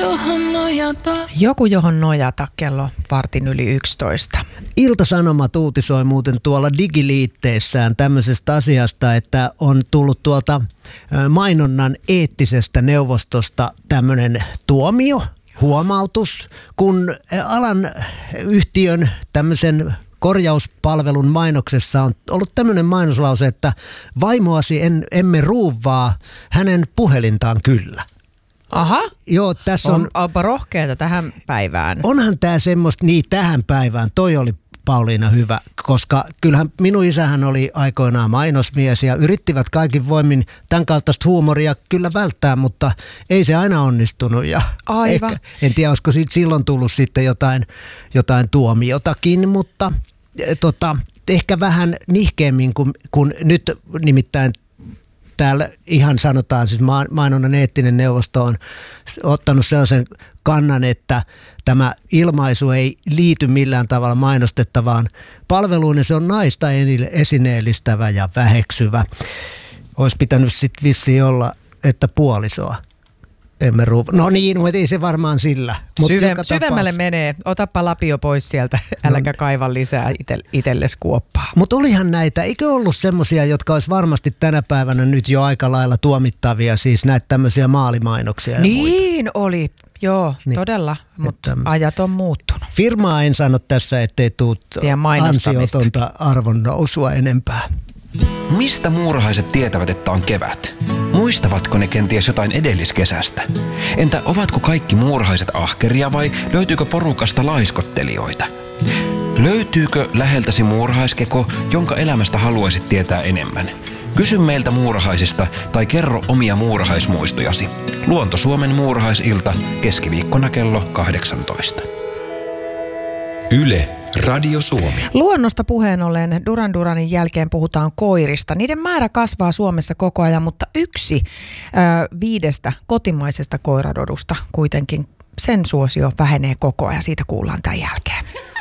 johon nojata. Joku, johon nojata, kello 11:15. Ilta-Sanomat uutisoi muuten tuolla digiliitteessään tämmöisestä asiasta, että on tullut tuolta mainonnan eettisestä neuvostosta tämmöinen tuomio, huomautus, kun alan yhtiön tämmöisen korjauspalvelun mainoksessa on ollut tämmöinen mainoslause, että vaimoasi emme ruuvaa, hänen puhelintaan kyllä. Aha, Joo, tässä onpa rohkeata tähän päivään. Onhan tämä semmoista, niin tähän päivään, toi oli Pauliina hyvä, koska kyllähän minun isähän oli aikoinaan mainosmies ja yrittivät kaikin voimin tämän kaltaista huumoria kyllä välttää, mutta ei se aina onnistunut. Ja aivan. ehkä, en tiedä, olisiko siitä silloin tullut sitten jotain tuomiotakin, mutta ehkä vähän nihkeämmin kuin nyt nimittäin täällä ihan sanotaan, siis mainonnan eettinen neuvosto on ottanut sellaisen kannan, että tämä ilmaisu ei liity millään tavalla mainostettavaan palveluun ja se on naista esineellistävä ja väheksyvä. Olisi pitänyt sitten vissiin olla, että puolisoa emme ruuva. No niin, mutta ei se varmaan sillä. Syvemmälle menee. Otappa lapio pois sieltä, äläkä kaiva lisää itsellesi kuoppaa. Mutta olihan näitä, eikö ollut semmoisia, jotka olisi varmasti tänä päivänä nyt jo aika lailla tuomittavia, siis näitä tämmöisiä maalimainoksia? Niin oli, joo, niin, todella, mutta ajat on muuttunut. Firmaa en sano tässä, ettei tule ansiotonta arvonnousua enempää. Mistä muurahaiset tietävät, että on kevät? Muistavatko ne kenties jotain edelliskesästä? Entä ovatko kaikki muurahaiset ahkeria vai löytyykö porukasta laiskottelijoita? Löytyykö läheltäsi muurahaiskeko, jonka elämästä haluaisit tietää enemmän? Kysy meiltä muurahaisista tai kerro omia muurahaismuistojasi. Luonto Suomen muurahaisilta keskiviikkona kello 18. Yle Radio Suomi. Luonnosta puheen ollen Duran Duranin jälkeen puhutaan koirista. Niiden määrä kasvaa Suomessa koko ajan, mutta 5 kotimaisesta koirarodusta kuitenkin sen suosio vähenee koko ajan. Siitä kuullaan tämän jälkeen.